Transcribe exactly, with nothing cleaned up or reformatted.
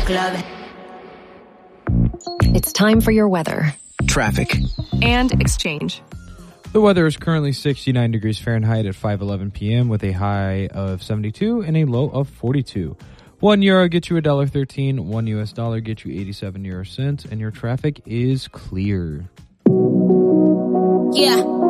It's time for your weather, traffic, and exchange. The weather is currently sixty-nine degrees Fahrenheit at five eleven p.m. with a high of seventy-two and a low of forty-two. One euro gets you one dollar thirteen. One U S dollar gets you eighty-seven euro cents. And your traffic is clear. Yeah.